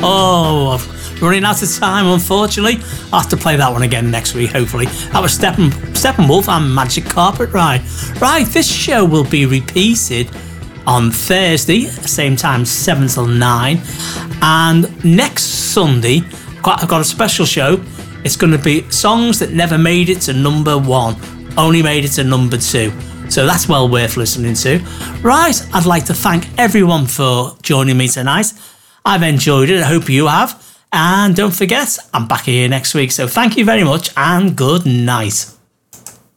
Oh, I'm running out of time, unfortunately. I'll have to play that one again next week, hopefully. That was Steppenwolf and Magic Carpet Ride. Right, this show will be repeated on Thursday, same time, 7 till 9. And next Sunday, I've got a special show. It's going to be songs that never made it to number 1, only made it to number 2. So that's well worth listening to. Right, I'd like to thank everyone for joining me tonight. I've enjoyed it. I hope you have. And don't forget, I'm back here next week. So thank you very much and good night.